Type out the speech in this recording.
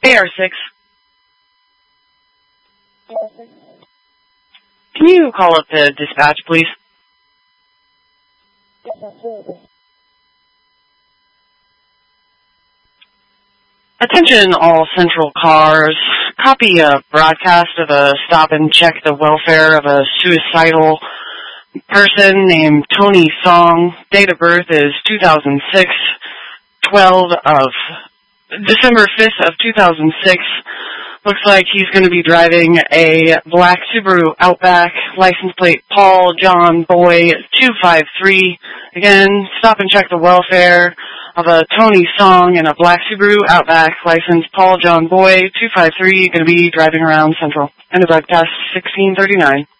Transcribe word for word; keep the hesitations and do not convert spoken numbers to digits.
A R six. Can you call up the dispatch, please? Yes, absolutely. Attention all Central cars. Copy a broadcast of a stop and check the welfare of a suicidal person named Tony Song. Date of birth is two thousand six, twelve of December fifth of two thousand six. Looks like he's going to be driving a black Subaru Outback, license plate Paul John Boy two five three. Again, stop and check the welfare of a Tony Song in a black Subaru Outback, license Paul John Boy two five three, going to be driving around Central. End of broadcast sixteen thirty-nine.